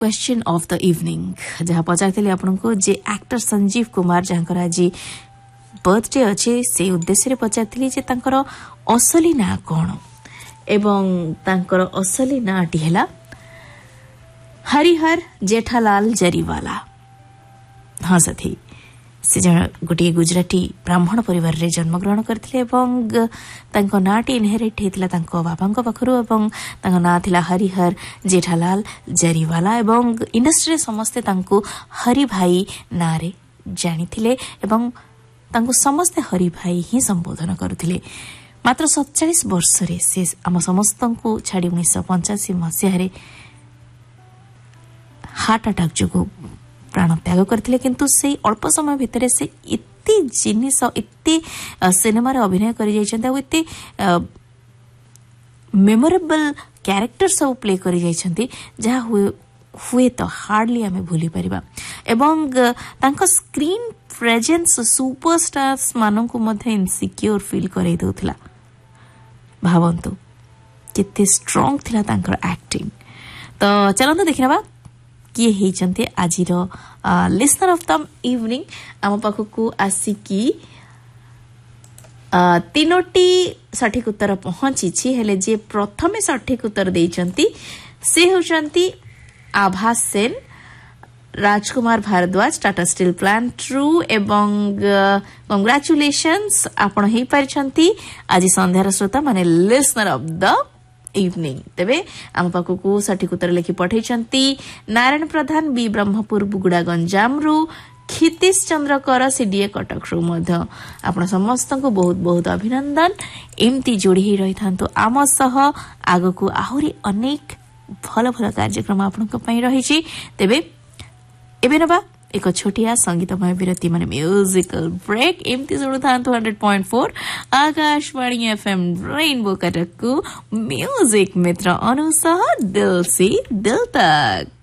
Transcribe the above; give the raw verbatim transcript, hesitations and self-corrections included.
Question of the evening जहाँ पचारथिले आपनको जे actor Sanjeev Kumar जहाँकर आज birthday अच्छे से उद्देश्य पचारथिले जे तांकर असली ना कौन एवं तांकर असली नाटी हैला हरिहर जेठालाल जरीवाला। हाँ साथी से जन गोटे गुजराती ब्राह्मण परिवार रे जन्म ग्रहण करथिले एवं तांको नाटी इनहेरिट हेतिला तांको बाबांको पाखरु एवं तांको ना थिला हरिहर जेठालाल जरीवाला एवं इंडस्ट्री समस्ते तांको हरि भाई नारे जानिथिले एवं तांको समस्ते हरि भाई ही संबोधन करुथिले। मात्र सैंतालीस वर्ष रे से आम समस्तंको छाड़ी उन्नीस सौ पंचाशी मसीह हार्ट अटैक जो प्राण त्याग करथिले किंतु से अल्प समय भितर से इत्ती जिनिस इत्ती सिनेमा रे अभिनय करि जाइछन्ते आ इत्ती मेमोरेबल कैरेक्टर सब प्ले करि जाइछन्ते जहा हुए हुए तो हार्डली आमे भूली परिबा एवं तांको स्क्रीन प्रेजेंस सुपरस्टार्स माननकु मध्ये इनसिक्योर फील करै दोथला। भावंतु केते स्ट्रांग थिला तांकर एक्टिंग। तो चलंतु देखिनबा किए हेचन्ते आजिर लिसनर ऑफ द इवनिंग आम पाखकु आसिकी तीनोटी सठिक उत्तर पहुंची हेले जे प्रथमे सठिक उत्तर देइचंती से होचंती आभा सेन, राजकुमार Bhardwaj, Tata steel plant true एवं कंग्रेचुलेशंस आपण हेई परिछंती आज संध्यार श्रोता माने लिसनर ऑफ द इवनिंग। तेबे आम पाखकु सठिक उत्तर लिखि पठेइचंती नारायण प्रधान बी ब्रह्मपुर बुगुड़ा गंजामरु, क्षितिश चंद्र कर सीडीए कटक रु मध्य आपण समस्त को बहुत बहुत अभिनंदन। एमती जोड़ी ही रही थांतो आम सह आगकु आहुरी अनेक भल भल कार्यक्रम आपनक पई रहिछि। तेबे एबे नबा एक छोटिया संगीतमय विरति माने म्यूजिकल ब्रेक। एमती जोड़ू थांतो hundred point four Akashvani FM rainbow Cuttack music मित्र अनुसार दिल से दिल तक।